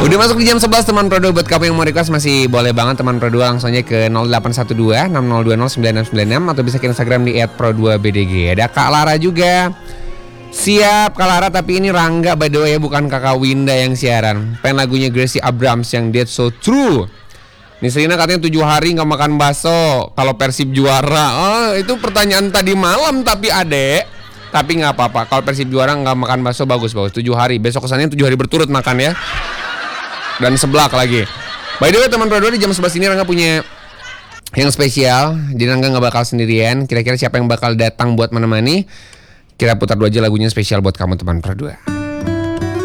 Udah masuk di jam 11 teman Pro 2. Buat kamu yang mau request masih boleh banget teman Pro 2. Langsung aja ke 0812 6020 9696 atau bisa ke Instagram di @pro2bdg. Ada Kak Lara juga. Siap Kak Lara, tapi ini Rangga by the way, bukan Kakak Winda yang siaran. Pengen lagunya Gracie Abrams yang That's So True. Nisrina katanya 7 hari gak makan bakso kalau Persib juara. Oh, itu pertanyaan tadi malam tapi adek. Tapi gak apa-apa, kalau Persib juara gak makan bakso bagus-bagus 7 hari, besok kesannya 7 hari berturut makan ya. Dan seblak lagi. By the way teman Pro 2, di jam 11 ini Rangga punya yang spesial. Jadi Rangga gak bakal sendirian. Kira-kira siapa yang bakal datang buat menemani? Kita putar dulu aja lagunya spesial buat kamu teman Pro 2.